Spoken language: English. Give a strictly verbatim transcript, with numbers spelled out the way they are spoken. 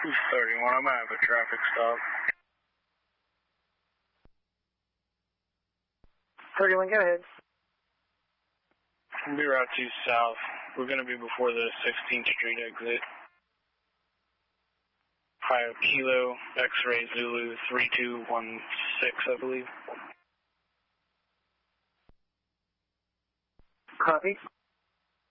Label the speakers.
Speaker 1: thirty-one, I'm going to have a traffic stop.
Speaker 2: thirty-one, go ahead.
Speaker 1: We'll be route two south. We're going to be before the sixteenth Street exit. Ohio Kilo, X-Ray Zulu, three two one six, I believe.
Speaker 2: Copy.